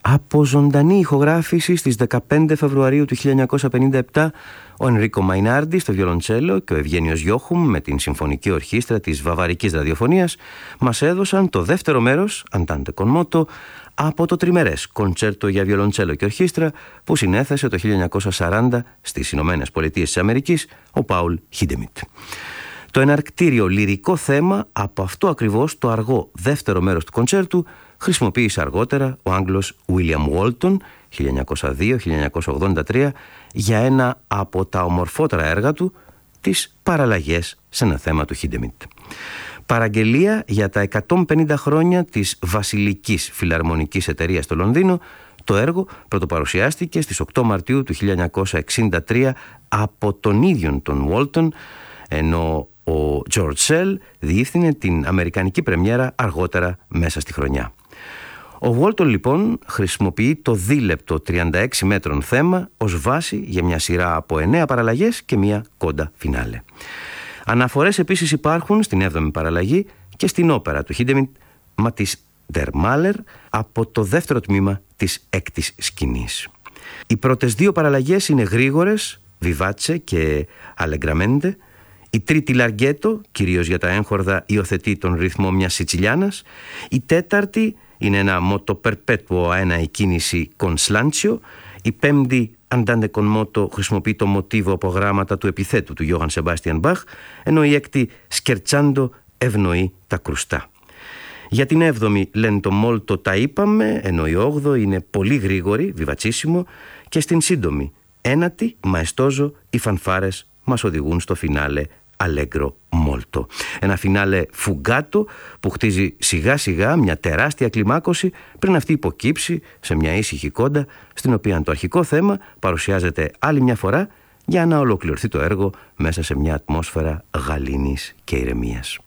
Από ζωντανή ηχογράφηση στις 15 Φεβρουαρίου του 1957, ο Ενρίκο Μαϊνάρντι στο βιολοντσέλο και ο Ευγένιος Γιόχουμ με την Συμφωνική Ορχήστρα της Βαβαρικής Ραδιοφωνίας μας έδωσαν το δεύτερο μέρος, Andante con moto, από το τριμερές κοντσέρτο για βιολοντσέλο και ορχήστρα που συνέθεσε το 1940 στις Ηνωμένες Πολιτείες της Αμερικής ο Πάουλ Χίντεμιτ. Το εναρκτήριο λυρικό θέμα από αυτό ακριβώς το αργό δεύτερο μέρος του κοντσέρτου χρησιμοποίησε αργότερα ο Άγγλος William Walton 1902-1983 για ένα από τα ομορφότερα έργα του, τις παραλλαγές σε ένα θέμα του Χίντεμιτ. Παραγγελία για τα 150 χρόνια της Βασιλικής Φιλαρμονικής Εταιρείας στο Λονδίνο, το έργο πρωτοπαρουσιάστηκε στις 8 Μαρτίου του 1963 από τον ίδιον τον Walton, ενώ ο George Szell διεύθυνε την αμερικανική πρεμιέρα αργότερα μέσα στη χρονιά. Ο Walton λοιπόν χρησιμοποιεί το δίλεπτο 36 μέτρων θέμα ως βάση για μια σειρά από 9 παραλλαγές και μια κόντα φινάλε. Αναφορές επίσης υπάρχουν στην 7η παραλλαγή και στην όπερα του Χίντεμιτ Matisse der Maler από το δεύτερο τμήμα της 6ης σκηνής. Οι πρώτες δύο παραλλαγές είναι γρήγορες, Vivace και Allegramento. Η τρίτη Λαργέτο, κυρίως για τα έγχορδα, υιοθετεί τον ρυθμό μιας Σιτσιλιάνας. Η τέταρτη είναι ένα moto perpetuo, ένα η κίνηση con slancio. Η πέμπτη Andante con moto χρησιμοποιεί το μοτίβο από γράμματα του επιθέτου του Johann Sebastian Bach, ενώ η έκτη Scherzando ευνοεί τα κρουστά. Για την 7η Lento molto τα είπαμε, ενώ η 8η είναι πολύ γρήγορη, βιβατσίσιμο, και στην σύντομη 9η Maestoso οι φανφάρες μας οδηγούν στο φινάλε Allegro molto. Ένα φινάλε φουγκάτο που χτίζει σιγά σιγά μια τεράστια κλιμάκωση πριν αυτή υποκύψει σε μια ήσυχη κόντα στην οποία το αρχικό θέμα παρουσιάζεται άλλη μια φορά για να ολοκληρωθεί το έργο μέσα σε μια ατμόσφαιρα γαλήνης και ηρεμίας.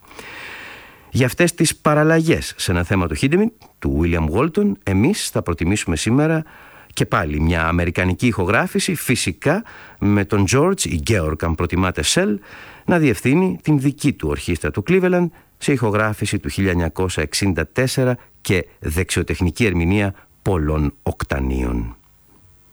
Για αυτές τις παραλλαγές σε ένα θέμα του Χίντεμιτ, του William Walton, εμείς θα προτιμήσουμε σήμερα και πάλι μια αμερικανική ηχογράφηση, φυσικά με τον George ή Georg αν προτιμάτε Szell να διευθύνει την δική του ορχήστρα του Cleveland σε ηχογράφηση του 1964 και δεξιοτεχνική ερμηνεία πολλών οκτανίων.